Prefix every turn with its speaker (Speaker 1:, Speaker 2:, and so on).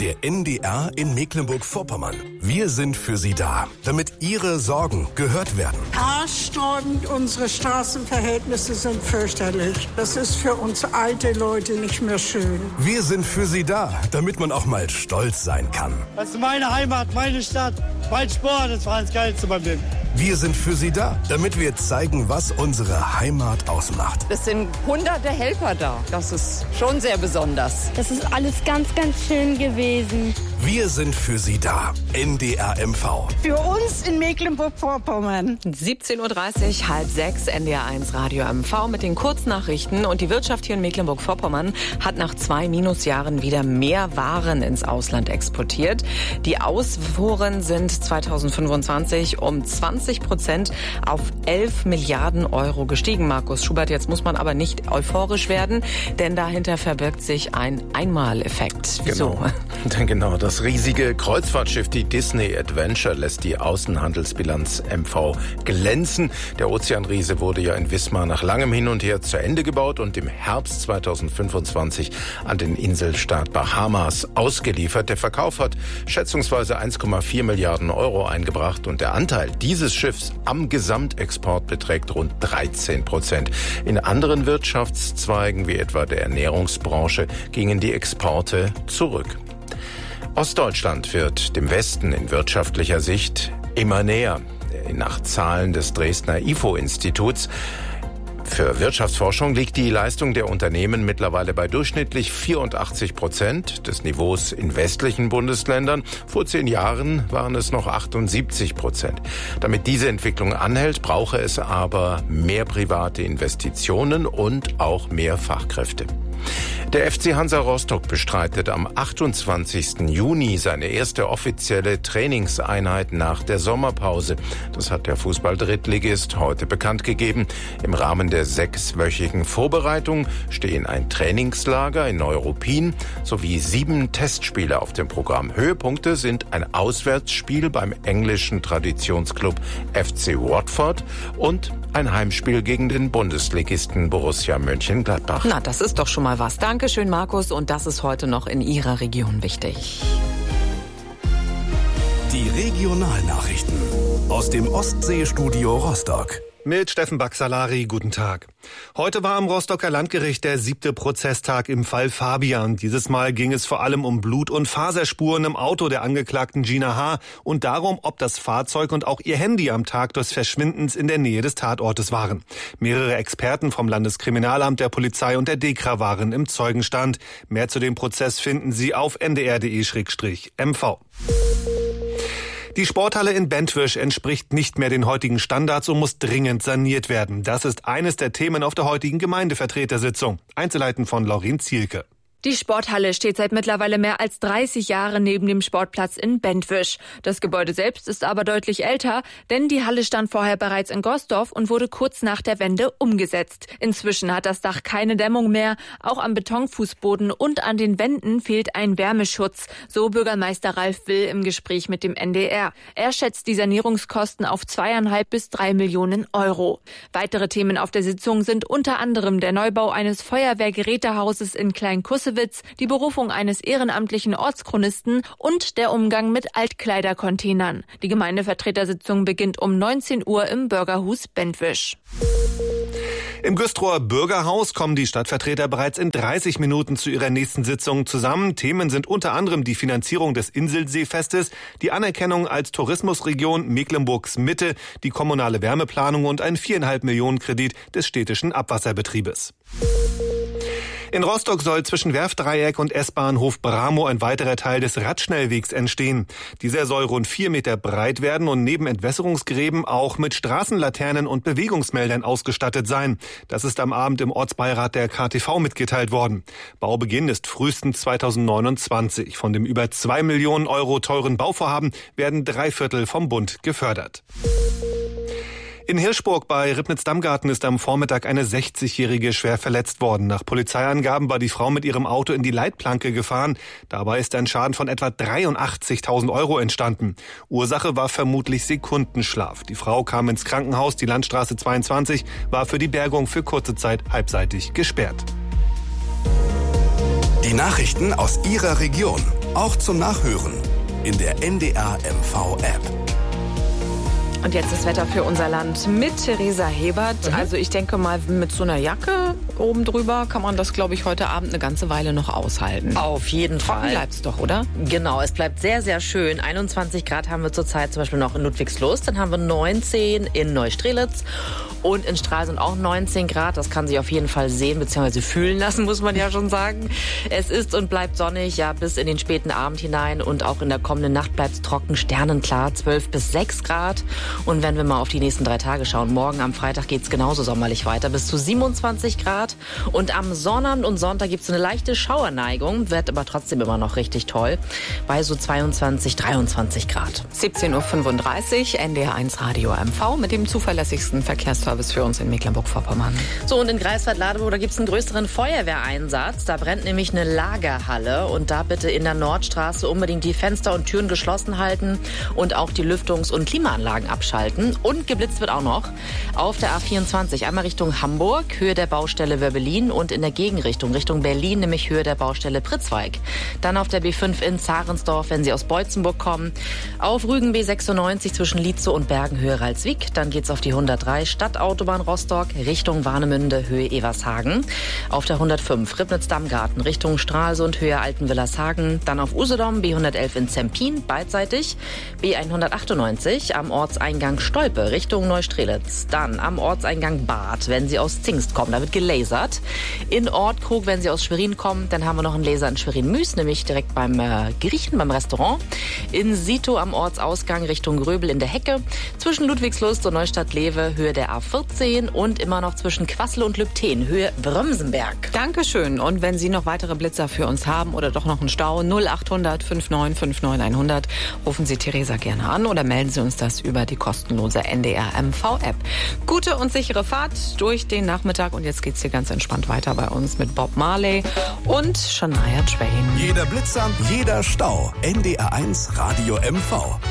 Speaker 1: Der NDR in Mecklenburg-Vorpommern. Wir sind für Sie da, damit Ihre Sorgen gehört werden.
Speaker 2: Haarsträubend, unsere Straßenverhältnisse sind fürchterlich. Das ist für uns alte Leute nicht mehr schön.
Speaker 1: Wir sind für Sie da, damit man auch mal stolz sein kann.
Speaker 3: Das ist meine Heimat, meine Stadt, mein Sport, das war das Geilste beim Leben.
Speaker 1: Wir sind für Sie da, damit wir zeigen, was unsere Heimat ausmacht.
Speaker 4: Es sind hunderte Helfer da. Das ist schon sehr besonders.
Speaker 5: Das ist alles ganz, ganz schön gewesen.
Speaker 1: Wir sind für Sie da. NDR MV.
Speaker 2: Für uns in Mecklenburg-Vorpommern.
Speaker 6: 17.30 Uhr, 5:30, NDR1 Radio MV mit den Kurznachrichten. Und die Wirtschaft hier in Mecklenburg-Vorpommern hat nach 2 Minusjahren wieder mehr Waren ins Ausland exportiert. Die Ausfuhren sind 2025 um 20% auf 11 Milliarden Euro gestiegen. Markus Schubert, jetzt muss man aber nicht euphorisch werden, denn dahinter verbirgt sich ein Einmaleffekt. Wieso?
Speaker 7: Genau, das riesige Kreuzfahrtschiff, die Disney Adventure, lässt die Außenhandelsbilanz MV glänzen. Der Ozeanriese wurde ja in Wismar nach langem Hin und Her zu Ende gebaut und im Herbst 2025 an den Inselstaat Bahamas ausgeliefert. Der Verkauf hat schätzungsweise 1,4 Milliarden Euro eingebracht und der Anteil dieses Schiffs am Gesamtexport beträgt rund 13%. In anderen Wirtschaftszweigen, wie etwa der Ernährungsbranche, gingen die Exporte zurück. Ostdeutschland wird dem Westen in wirtschaftlicher Sicht immer näher. Nach Zahlen des Dresdner IFO-Instituts für Wirtschaftsforschung liegt die Leistung der Unternehmen mittlerweile bei durchschnittlich 84% des Niveaus in westlichen Bundesländern. Vor 10 Jahren waren es noch 78%. Damit diese Entwicklung anhält, brauche es aber mehr private Investitionen und auch mehr Fachkräfte. Der FC Hansa Rostock bestreitet am 28. Juni seine erste offizielle Trainingseinheit nach der Sommerpause. Das hat der Fußball-Drittligist heute bekannt gegeben. Im Rahmen der 6-wöchigen Vorbereitung stehen ein Trainingslager in Neuruppin sowie 7 Testspiele auf dem Programm. Höhepunkte sind ein Auswärtsspiel beim englischen Traditionsclub FC Watford und ein Heimspiel gegen den Bundesligisten Borussia Mönchengladbach.
Speaker 6: Na, das ist doch schon mal was. Dankeschön, Markus. Und das ist heute noch in Ihrer Region wichtig.
Speaker 1: Die Regionalnachrichten aus dem Ostseestudio Rostock.
Speaker 8: Mit Steffen Baxalari, guten Tag. Heute war am Rostocker Landgericht der 7. Prozesstag im Fall Fabian. Dieses Mal ging es vor allem um Blut- und Faserspuren im Auto der Angeklagten Gina H. und darum, ob das Fahrzeug und auch ihr Handy am Tag des Verschwindens in der Nähe des Tatortes waren. Mehrere Experten vom Landeskriminalamt, der Polizei und der DEKRA waren im Zeugenstand. Mehr zu dem Prozess finden Sie auf ndr.de/mv. Die Sporthalle in Bentwisch entspricht nicht mehr den heutigen Standards und muss dringend saniert werden. Das ist eines der Themen auf der heutigen Gemeindevertretersitzung. Einzelheiten von Laurin Zielke.
Speaker 9: Die Sporthalle steht seit mittlerweile mehr als 30 Jahren neben dem Sportplatz in Bentwisch. Das Gebäude selbst ist aber deutlich älter, denn die Halle stand vorher bereits in Gostorf und wurde kurz nach der Wende umgesetzt. Inzwischen hat das Dach keine Dämmung mehr. Auch am Betonfußboden und an den Wänden fehlt ein Wärmeschutz, so Bürgermeister Ralf Will im Gespräch mit dem NDR. Er schätzt die Sanierungskosten auf 2,5 bis 3 Millionen Euro. Weitere Themen auf der Sitzung sind unter anderem der Neubau eines Feuerwehrgerätehauses in Klein-Kussewitz, die Berufung eines ehrenamtlichen Ortschronisten und der Umgang mit Altkleidercontainern. Die Gemeindevertretersitzung beginnt um 19 Uhr im Bürgerhaus Bentwisch.
Speaker 8: Im Güstrower Bürgerhaus kommen die Stadtvertreter bereits in 30 Minuten zu ihrer nächsten Sitzung zusammen. Themen sind unter anderem die Finanzierung des Inselseefestes, die Anerkennung als Tourismusregion Mecklenburgs Mitte, die kommunale Wärmeplanung und ein 4,5 Millionen Kredit des städtischen Abwasserbetriebes. In Rostock soll zwischen Werftdreieck und S-Bahnhof Bramo ein weiterer Teil des Radschnellwegs entstehen. Dieser soll rund 4 Meter breit werden und neben Entwässerungsgräben auch mit Straßenlaternen und Bewegungsmeldern ausgestattet sein. Das ist am Abend im Ortsbeirat der KTV mitgeteilt worden. Baubeginn ist frühestens 2029. Von dem über 2 Millionen Euro teuren Bauvorhaben werden 3/4 vom Bund gefördert. In Hirschburg bei Ribnitz-Dammgarten ist am Vormittag eine 60-Jährige schwer verletzt worden. Nach Polizeiangaben war die Frau mit ihrem Auto in die Leitplanke gefahren. Dabei ist ein Schaden von etwa 83.000 Euro entstanden. Ursache war vermutlich Sekundenschlaf. Die Frau kam ins Krankenhaus. Die Landstraße 22 war für die Bergung für kurze Zeit halbseitig gesperrt.
Speaker 1: Die Nachrichten aus Ihrer Region Auch zum Nachhören in der NDR MV App.
Speaker 6: Und jetzt das Wetter für unser Land mit Theresa Hebert. Also ich denke mal, mit so einer Jacke oben drüber kann man das, glaube ich, heute Abend eine ganze Weile noch aushalten.
Speaker 10: Auf jeden Fall.
Speaker 6: Trocken bleibt's doch, oder?
Speaker 10: Genau, es bleibt sehr, sehr schön. 21 Grad haben wir zurzeit zum Beispiel noch in Ludwigslust. Dann haben wir 19 in Neustrelitz. Und in Stralsund auch 19 Grad. Das kann sich auf jeden Fall sehen bzw. fühlen lassen, muss man ja schon sagen. Es ist und bleibt sonnig, ja, bis in den späten Abend hinein. Und auch in der kommenden Nacht bleibt es trocken, sternenklar, 12 bis 6 Grad. Und wenn wir mal auf die nächsten 3 Tage schauen, morgen am Freitag geht es genauso sommerlich weiter, bis zu 27 Grad. Und am Sonnabend und Sonntag gibt es eine leichte Schauerneigung, wird aber trotzdem immer noch richtig toll, bei so 22, 23 Grad.
Speaker 6: 17.35 Uhr, NDR1 Radio MV mit dem zuverlässigsten Verkehrsservice für uns in Mecklenburg-Vorpommern.
Speaker 10: So, und in Greifswald-Ladeburg, da gibt es einen größeren Feuerwehreinsatz. Da brennt nämlich eine Lagerhalle. Und da bitte in der Nordstraße unbedingt die Fenster und Türen geschlossen halten und auch die Lüftungs- und Klimaanlagen abschalten. Und geblitzt wird auch noch auf der A24. Einmal Richtung Hamburg, Höhe der Baustelle Wörbelin, und in der Gegenrichtung, Richtung Berlin, nämlich Höhe der Baustelle Pritzweig. Dann auf der B5 in Zarensdorf, wenn Sie aus Beutzenburg kommen. Auf Rügen B96 zwischen Lietzow und Bergen, Höhe Ralswiek. Dann geht's auf die 103 Stadtautobahn Rostock, Richtung Warnemünde, Höhe Evershagen. Auf der 105 Ribnitz-Dammgarten, Richtung Stralsund, Höhe Altenwillershagen. Dann auf Usedom, B111 in Zempin, beidseitig. B198 am Ortseingang Stolpe, Richtung Neustrelitz. Dann am Ortseingang Bad, wenn Sie aus Zingst kommen, da wird gelasert. In Ortkrug, wenn Sie aus Schwerin kommen, dann haben wir noch einen Laser in Schwerin-Müs, nämlich direkt beim Griechen, beim Restaurant. In Sito am Ortsausgang Richtung Gröbel in der Hecke. Zwischen Ludwigslust und Neustadt-Lewe, Höhe der A14, und immer noch zwischen Quassel und Lübten, Höhe Brömsenberg.
Speaker 6: Dankeschön. Und wenn Sie noch weitere Blitzer für uns haben oder doch noch einen Stau, 0800 59 59 100, rufen Sie Theresa gerne an oder melden Sie uns das über die kostenlose NDR MV App. Gute und sichere Fahrt durch den Nachmittag, und jetzt geht's hier ganz entspannt weiter bei uns mit Bob Marley und Shania Twain.
Speaker 1: Jeder Blitzer, jeder Stau. NDR1 Radio MV.